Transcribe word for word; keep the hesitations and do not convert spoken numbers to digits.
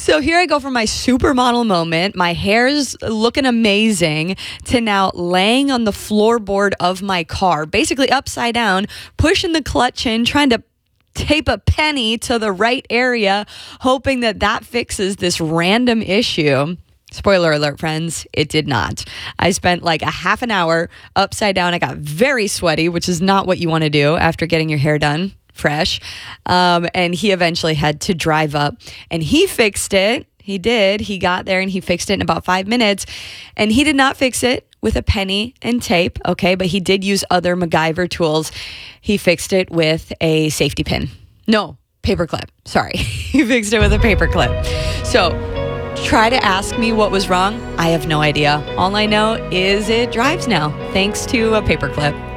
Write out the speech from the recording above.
So here I go from my supermodel moment, my hair's looking amazing, to now laying on the floorboard of my car, basically upside down, pushing the clutch in, trying to tape a penny to the right area, hoping that that fixes this random issue. Spoiler alert, friends, it did not. I spent like a half an hour upside down. I got very sweaty, which is not what you want to do after getting your hair done fresh. Um, and he eventually had to drive up and he fixed it. He did. He got there and he fixed it in about five minutes. And he did not fix it with a penny and tape, okay? But he did use other MacGyver tools. He fixed it with a safety pin. No, paperclip. Sorry. He fixed it with a paperclip. So try to ask me what was wrong. I have no idea. All I know is it drives now, thanks to a paperclip.